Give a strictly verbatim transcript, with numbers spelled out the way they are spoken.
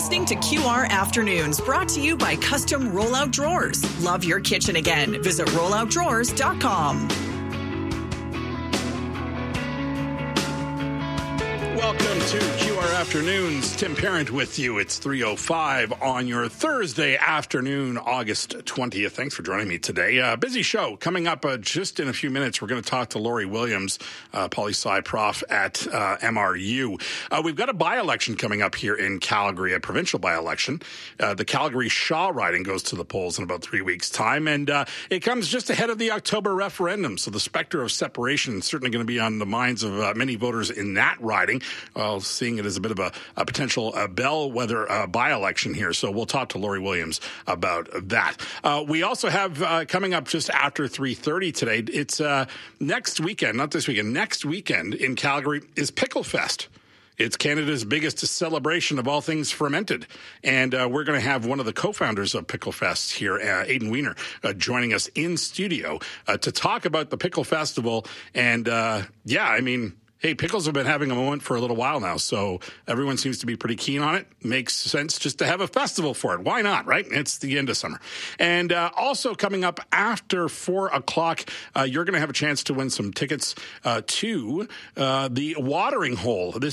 listening to Q R Afternoons, brought to you by Custom Rollout Drawers. Love your kitchen again. Visit rollout drawers dot com. Welcome to Q R Afternoons. Tim Parent with you. It's three oh five on your Thursday afternoon, August twentieth. Thanks for joining me today. Uh, busy show. Coming up uh, just in a few minutes, we're going to talk to Lori Williams, uh, poli-sci prof at uh, M R U. Uh, we've got a by-election coming up here in Calgary, a provincial by-election. Uh, the Calgary Shaw riding goes to the polls in about three weeks' time, and uh, it comes just ahead of the October referendum. So the specter of separation is certainly going to be on the minds of uh, many voters in that riding. Uh, seeing it as a bit of a, a potential uh, bellwether uh, by-election here. So we'll talk to Lori Williams about that. Uh, we also have uh, coming up just after three thirty today, it's uh, next weekend, not this weekend, next weekend in Calgary is Pickle Fest. It's Canada's biggest celebration of all things fermented. And uh, we're going to have one of the co-founders of Pickle Fest here, uh, Aidan Weiner, uh, joining us in studio uh, to talk about the Pickle Festival. And uh, yeah, I mean... Hey, pickles have been having a moment for a little while now, so everyone seems to be pretty keen on it. Makes sense just to have a festival for it. Why not, right? It's the end of summer. And uh, also coming up after four o'clock, uh, you're going to have a chance to win some tickets uh, to uh, the Watering Hole. This